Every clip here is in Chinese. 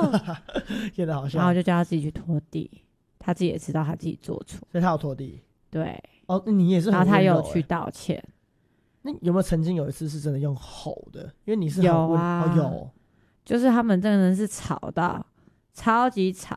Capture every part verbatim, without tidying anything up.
演的好笑。 然后就叫他自己去拖地，他自己也知道他自己做错， 所以他有拖地。 对。 哦，你也是很然后他温柔有去道歉。 那有没有曾经有一次是真的用吼的？因为你是很有温啊， 哦有， 就是他们真的是吵到超级吵。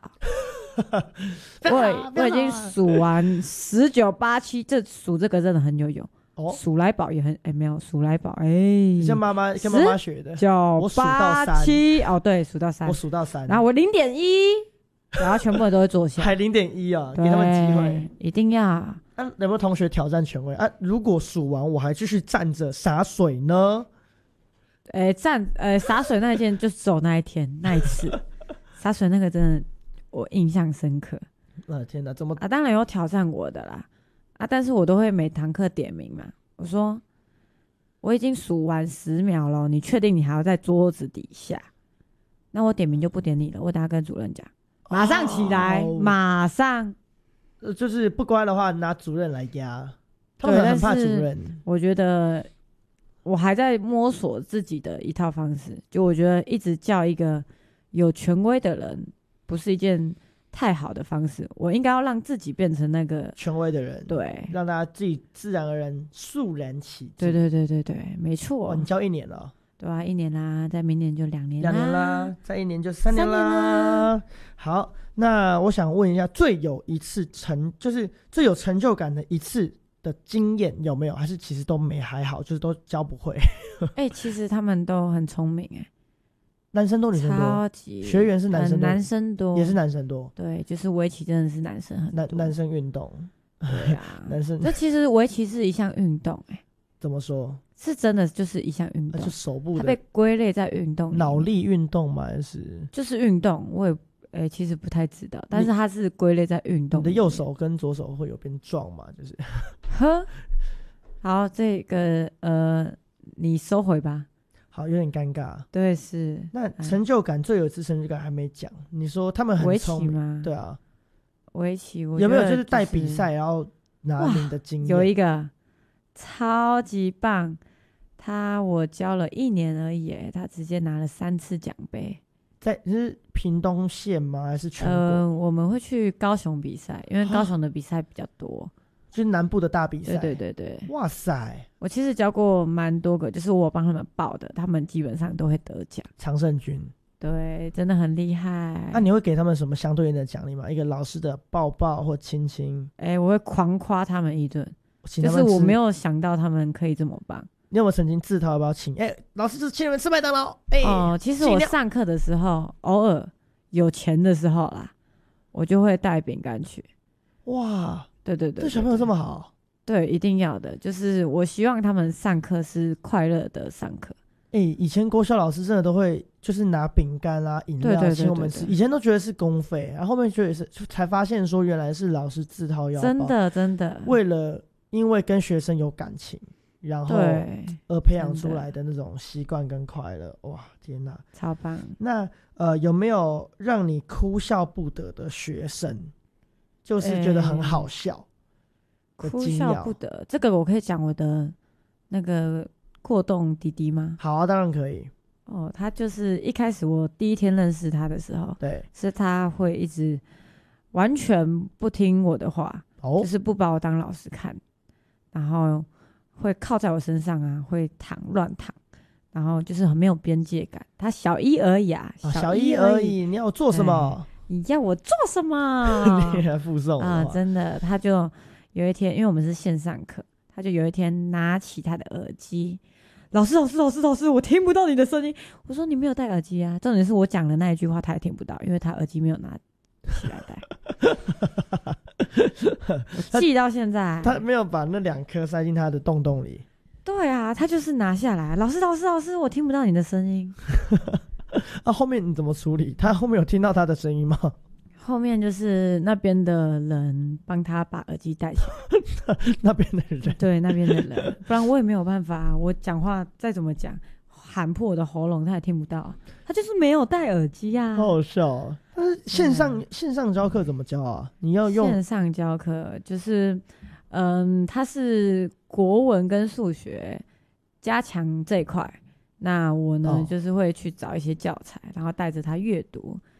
我我已经数完十九八七，这数这个真的很有用。 哦， 数来宝也很哎、欸、没有数来宝哎， 像妈妈跟妈妈学的。 九八七哦，对，数到三， 我数到三， 然后我零点一，然后全部人都会坐下， 还零点一啊，给他们机会， 一定要。啊， 有没有同学挑战权威啊？如果数完我还继续站着洒水呢？ 哎、欸，站呃洒水那一件就走那一天那一次，洒水那个真的我印象深刻。 啊天哪，怎么啊？当然有挑战我的啦，啊，但是我都会每堂课点名嘛。我说我已经数完十秒了，你确定你还要在桌子底下？那我点名就不点你了，我等下跟主任讲，马上起来，哦、马上。 呃，就是不乖的话，拿主任来压。他们很怕主任。 我觉得我还在摸索自己的一套方式，就我觉得一直叫一个有权威的人，不是一件太好的方式。我应该要让自己变成那个权威的人， 对， 让大家自己自然而然肃然起敬。 对对对对对，没错。 你教一年了。 对啊，一年啦，再明年就两年啦， 两年啦，再一年就三年啦。啦好，那我想问一下，最有一次成就是最有成就感的一次的经验有没有？还是其实都没还好，就是都教不会？ 哎、欸，其实他们都很聪明哎、欸， 男生多女生多？ 超级学员是男生多， 男生多也是男生多。 对，就是围棋真的是男生很多， 男男生运动。 对啊， 男生。 这其实围棋是一项运动哎、欸。 怎么说？ 是真的就是一项运动， 就手部的， 它被归类在运动， 脑力运动吗？还是就是运动？我也诶、欸，其实不太知道，但是它是归类在运动。 你的右手跟左手会有变壮吗？就是， 呵，好，这个呃，你收回吧。 好，有点尴尬。 对，是。 那成就感、嗯、最有一次成就感还没讲，你说他们很聪明吗？对啊， 围棋我、 就是、有没有就是带比赛然后拿名的经验？ 有一个。超级棒，他我教了一年而已，他直接拿了三次奖杯。 在是屏东县吗？还是全国？ 呃，我们会去高雄比赛，因为高雄的比赛比较多， 就是南部的大比赛。 对对对对。 哇塞！ 我其实教过蛮多个，就是我帮他们报的，他们基本上都会得奖。 常胜军。 对，真的很厉害。 那、啊、你会给他们什么相对应的奖励吗？一个老师的抱抱或亲亲？ 哎、欸，我会狂夸他们一顿。就是我没有想到他们可以这么棒。 你有没有曾经自掏腰包请？哎、欸，老师，就请你们吃麦当劳。哎、欸， 哦，其实我上课的时候，偶尔有钱的时候啦，我就会带饼干去。 哇， 对对 对, 对, 对, 对， 这小朋友这么好。 对，一定要的。就是我希望他们上课是快乐的上课。 哎、欸，以前国小老师真的都会就是拿饼干啊、饮料请我们吃，以前都觉得是公费，然后后面觉得是才发现说原来是老师自掏腰包， 真的真的为了。因为跟学生有感情，然后而培养出来的那种习惯跟快乐，哇，天哪， 超棒！ 那呃，有没有让你哭笑不得的学生？就是觉得很好笑， 欸、哭笑不得。这个我可以讲我的那个过动弟弟吗？ 好啊，当然可以。 哦，他就是一开始我第一天认识他的时候， 对， 是他会一直完全不听我的话，哦、就是不把我当老师看。然后会靠在我身上啊，会躺乱躺，然后就是很没有边界感。他小一而已啊， 哦、小一而已，你要我做什么？ 你要我做什么？ 你还附送啊！真的，他就有一天，因为我们是线上课，他就有一天拿起他的耳机，老师，老师，老师，老师，我听不到你的声音。我说你没有戴耳机啊，重点是我讲的那一句话他也听不到，因为他耳机没有拿起来戴。我记到现在他，他没有把那两颗塞进他的洞洞里。 对啊，他就是拿下来，老师，老师，老师，我听不到你的声音。 啊，后面你怎么处理？他后面有听到他的声音吗？ 后面就是那边的人帮他把耳机戴起来。那边的人， 对，那边的人，不然我也没有办法。我讲话再怎么讲，喊破我的喉咙，他也听不到。他就是没有戴耳机啊， 好好笑啊！但是线上、嗯、线上教课怎么教啊？你要用线上教课，就是嗯，它是国文跟数学加强这一块。那我呢、哦，就是会去找一些教材，然后带着他阅读，